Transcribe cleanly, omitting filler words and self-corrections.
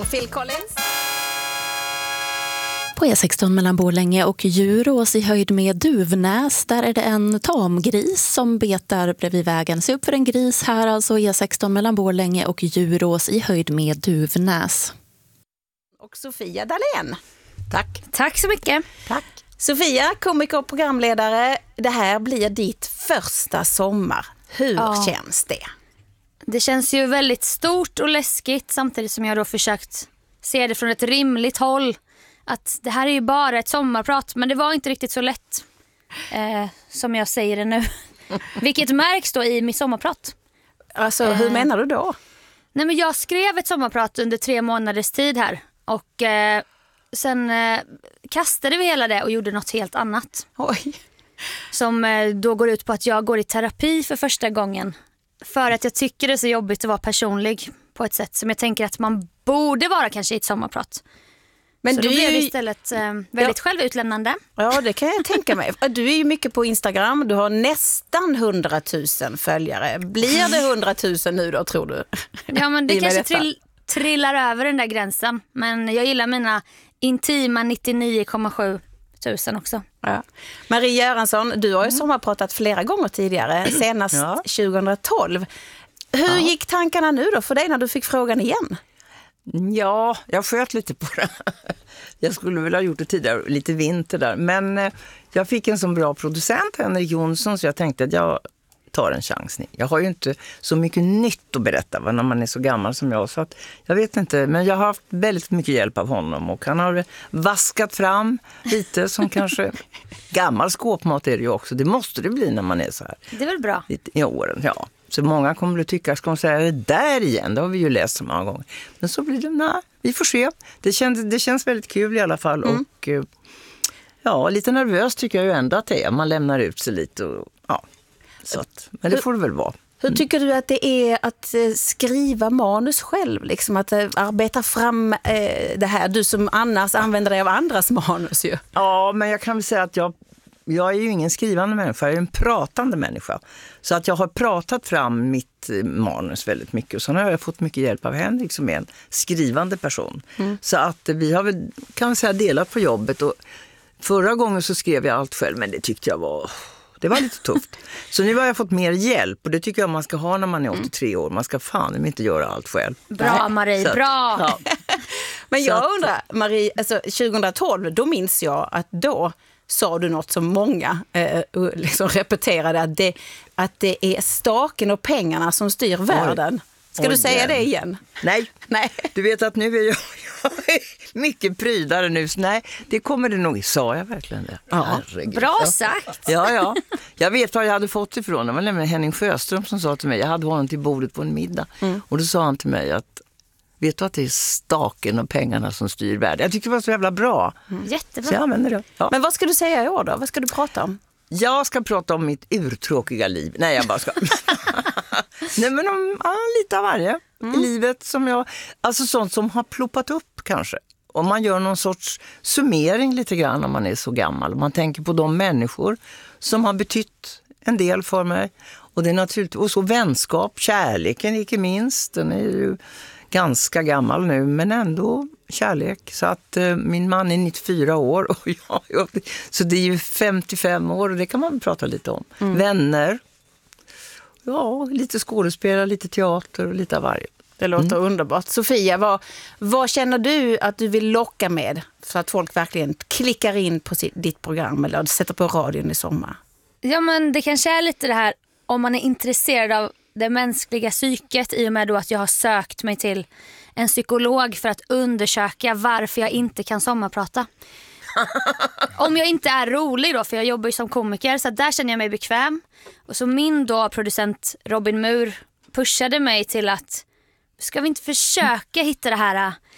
Phil Collins. På E16 mellan Borlänge och Djurås i höjd med Duvnäs, där är det en tamgris som betar bredvid vägen. Se upp för en gris här, alltså E16 mellan Borlänge och Djurås i höjd med Duvnäs. Och Sofia Dalén. Tack. Tack så mycket. Tack. Sofia, komiker och programledare. Det här blir ditt första sommar. Hur känns det? Det känns ju väldigt stort och läskigt, samtidigt som jag då försökt se det från ett rimligt håll. Att det här är ju bara ett sommarprat, men det var inte riktigt så lätt som jag säger det nu. Vilket märks då i mitt sommarprat. Alltså, hur menar du då? Nej, men jag skrev ett sommarprat under 3 månaders tid här. Och sen kastade vi hela det och gjorde något helt annat. Oj. Som då går ut på att jag går i terapi för första gången. För att jag tycker det är så jobbigt att vara personlig på ett sätt som jag tänker att man borde vara kanske i ett sommarprat. Men så du då blev det istället väldigt självutlämnande. Ja, det kan jag tänka mig. Du är ju mycket på Instagram. Du har nästan 100 000 följare. Blir det 100 000 nu då, tror du? Ja, men det kanske trillar över den där gränsen. Men jag gillar mina intima 99,7 tusen också. Ja. Marie Göransson, du har ju sommarpratat flera gånger tidigare. Senast 2012. Hur gick tankarna nu då för dig när du fick frågan igen? Ja, jag sköt lite på det. Jag skulle väl ha gjort det tidigare, lite vinter där. Men jag fick en så bra producent, Henrik Jonsson, så jag tänkte att jag tar en chans. Jag har ju inte så mycket nytt att berätta när man är så gammal som jag. Så att, jag vet inte, men jag har haft väldigt mycket hjälp av honom. Och han har vaskat fram lite som kanske... Gammal skåpmat är det ju också. Det måste det bli när man är så här. Det är väl bra? I åren, ja. Så många kommer att tycka, ska man säga det där igen? Det har vi ju läst så många gånger. Men så blir det, nej, vi får se. Det känns väldigt kul i alla fall. Och ja, lite nervös tycker jag ju ändå att det är. Man lämnar ut sig lite och ja. Så att, men det får det väl vara. Hur tycker du att det är att skriva manus själv? Liksom att arbeta fram det här, du som annars använder dig av andras manus ju. Ja, men jag kan väl säga att jag är ju ingen skrivande människa, jag är en pratande människa. Så att jag har pratat fram mitt manus väldigt mycket. Och så har jag fått mycket hjälp av Henrik som är en skrivande person. Så att vi har väl, kan man säga, delat på jobbet. Och förra gången så skrev jag allt själv, men det tyckte jag var... Det var lite tufft. Så nu har jag fått mer hjälp och det tycker jag man ska ha när man är 83 år. Man ska fan inte göra allt själv. Bra Marie, så, bra! Ja. Men jag undrar, Marie, alltså 2012, då minns jag att då sa du något som många liksom repeterade, att det är staken och pengarna som styr världen. Ska du säga det igen? Nej. Du vet att nu är jag mycket prydare nu. Så nej, det kommer det nog. Sa jag verkligen det? Ja. Bra sagt. Ja. Jag vet vad jag hade fått ifrån. Det var nämligen Henning Sjöström som sa till mig. Jag hade honom till bordet på en middag. Och då sa han till mig att vet du att det är staken och pengarna som styr världen? Jag tyckte det var så jävla bra. Jättebra. Så jag använder det. Ja. Men vad ska du säga i år då? Vad ska du prata om? Jag ska prata om mitt urtråkiga liv. Nej, jag bara ska... Nej, men lite av varje i livet som jag... Alltså sånt som har ploppat upp kanske. Om man gör någon sorts summering lite grann när man är så gammal. Man tänker på de människor som har betytt en del för mig. Och det är naturligtvis... Och så vänskap, kärleken icke minst. Den är ju ganska gammal nu, men ändå kärlek. Så att min man är 94 år och så det är ju 55 år och det kan man prata lite om. Vänner, ja, lite skådespelare, lite teater och lite av varje. Det låter underbart. Sofia, vad känner du att du vill locka med så att folk verkligen klickar in på ditt program eller sätter på radion i sommar? Ja, men det kanske är lite det här om man är intresserad av det mänskliga psyket, i och med då att jag har sökt mig till en psykolog för att undersöka varför jag inte kan sommarprata. Om jag inte är rolig då, för jag jobbar ju som komiker, så där känner jag mig bekväm. Och så min då producent Robin Mur pushade mig till att ska vi inte försöka hitta det här